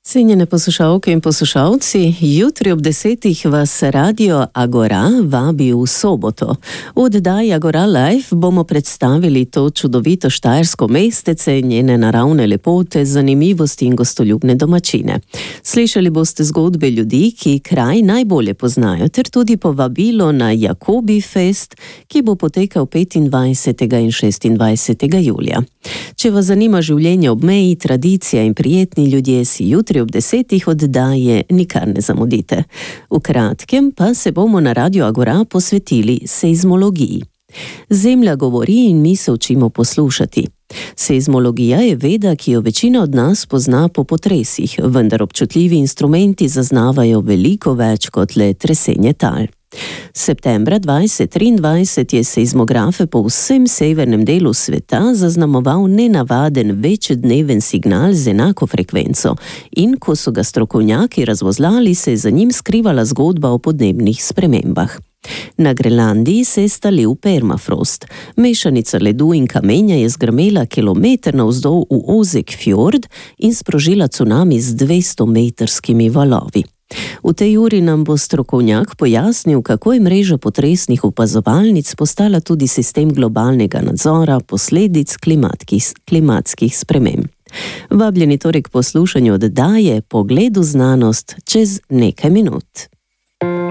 Cenjene poslušalke in poslušalci, jutri ob 10. vas Radio Agora vabi v soboto. V oddaji Agora Live bomo predstavili to čudovito štajersko mestece, njene naravne lepote, zanimivosti in gostoljubne domačine. Slišali boste zgodbe ljudi, ki kraj najbolje poznajo, ter tudi povabilo na Jakobi Fest, ki bo potekal 25. in 26. julija. Če vas zanima življenje ob meji, tradicija in prijetni ljudje, si jutri ob 10. oddaje nikar ne zamudite. V kratkem pa se bomo na Radio Agora posvetili seizmologiji. Zemlja govori in mi se učimo poslušati. Seizmologija je veda, ki jo večina od nas pozna po potresih, vendar občutljivi instrumenti zaznavajo veliko več kot le tresenje tal. Septembra 2023 je seizmografe po vsem severnem delu sveta zaznamoval nenavaden večdneven signal z enako frekvenco in ko so ga strokovnjaki razvozlali, se je za njim skrivala zgodba o podnebnih spremembah. Na Grenlandiji se je stalil permafrost. Mešanica ledu in kamenja je zgrmela kilometer navzdol v ozek fjord in sprožila cunami z 200-metrskimi valovi. V tej uri nam bo strokovnjak pojasnil, kako je mreža potresnih opazovalnic postala tudi sistem globalnega nadzora posledic klimatskih sprememb. Vabljeni torej k poslušanju oddaje Pogled v znanost čez nekaj minut.